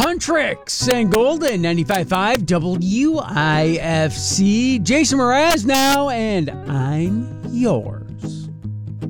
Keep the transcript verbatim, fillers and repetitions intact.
Huntrix and Golden, ninety-five point five W I F C. Jason Mraz now, and I'm yours.